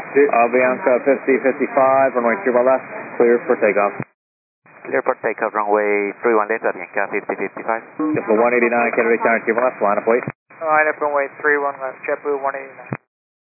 Bianca 5055, runway 31 left, clear for takeoff. Clear for takeoff, runway 31 left, Bianca 5055. JetBlue 189, Kennedy Tower, 31 left, line up, wait. Line up, runway 31 left, JetBlue 189.